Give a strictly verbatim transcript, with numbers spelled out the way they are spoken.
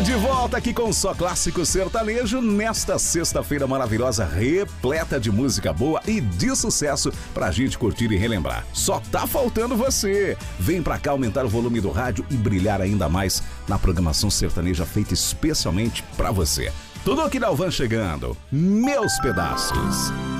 De volta aqui com Só Clássico Sertanejo nesta sexta-feira maravilhosa, repleta de música boa e de sucesso pra gente curtir e relembrar. Só tá faltando você! Vem pra cá aumentar o volume do rádio e brilhar ainda mais na programação sertaneja feita especialmente pra você. Tudo aqui da Alvan chegando, meus pedaços.